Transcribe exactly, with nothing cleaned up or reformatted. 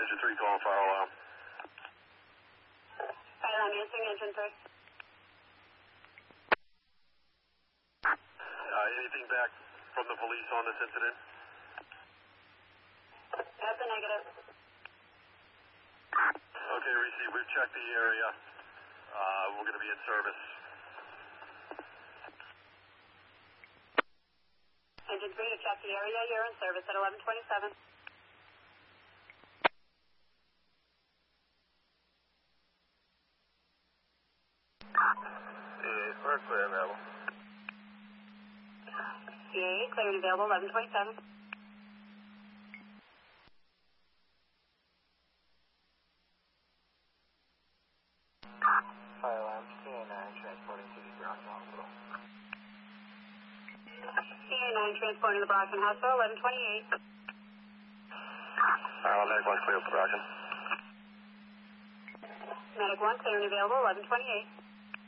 Engine three calling fire alarm. Fire alarm answering engine three. Uh, anything back from the police on this incident? That's a negative. Okay, Reese, we've checked the area. Uh, we're going to be in service. Engine three, you checked the area. You're in service at eleven twenty-seven. C eight, we're clear and available. C eight, clear and available, eleven twenty-seven. Fire alarm, C A nine transporting to the Brockton Hospital. C A nine transporting to the Brockton Hospital, eleven twenty-eight. Fire alarm, medic one clear for Brockton. Medic one, clear and available, eleven twenty-eight.